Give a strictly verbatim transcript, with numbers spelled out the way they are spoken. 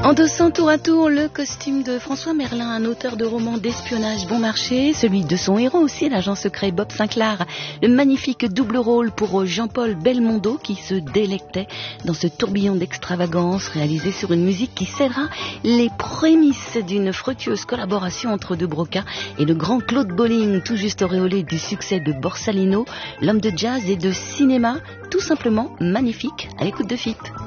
Endossant tour à tour le costume de François Merlin, un auteur de romans d'espionnage bon marché, celui de son héros aussi, l'agent secret Bob Sinclair, le magnifique double rôle pour Jean-Paul Belmondo qui se délectait dans ce tourbillon d'extravagance réalisé sur une musique qui scellera les prémices d'une fructueuse collaboration entre De Broca et le grand Claude Bolling, tout juste auréolé du succès de Borsalino, l'homme de jazz et de cinéma, tout simplement magnifique à l'écoute de F I P.